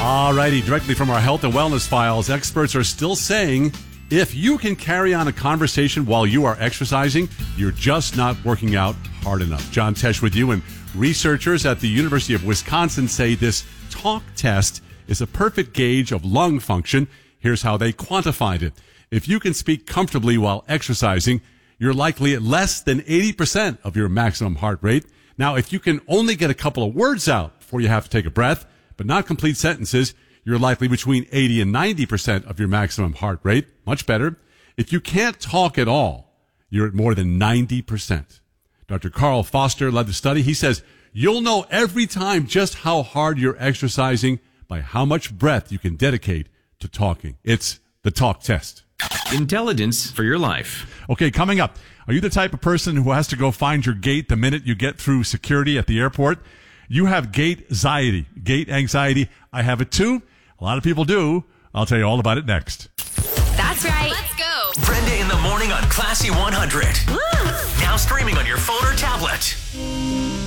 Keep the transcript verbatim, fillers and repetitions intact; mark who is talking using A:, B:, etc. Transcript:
A: All righty, directly from our health and wellness files, experts are still saying if you can carry on a conversation while you are exercising, you're just not working out hard enough. John Tesh with you, and researchers at the University of Wisconsin say this talk test is a perfect gauge of lung function. Here's how they quantified it. If you can speak comfortably while exercising, you're likely at less than eighty percent of your maximum heart rate. Now, if you can only get a couple of words out before you have to take a breath, but not complete sentences, you're likely between eighty and ninety percent of your maximum heart rate. Much better. If you can't talk at all, you're at more than ninety percent. Doctor Carl Foster led the study. He says you'll know every time just how hard you're exercising by how much breath you can dedicate to talking. It's the talk test.
B: Intelligence for your life.
C: Okay, coming up, are you the type of person who has to go find your gate the minute you get through security at the airport? You have gate anxiety. Gate anxiety. I have it too. A lot of people do. I'll tell you all about it next.
D: That's right. Let's go.
E: Brenda in the morning on Classy one hundred. Woo! Now streaming on your phone or tablet.